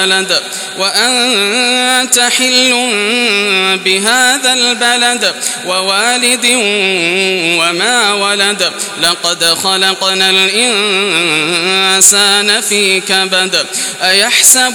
وأنت حل بهذا البلد ووالد وما ولد لقد خلقنا الإنسان في كبد أيحسب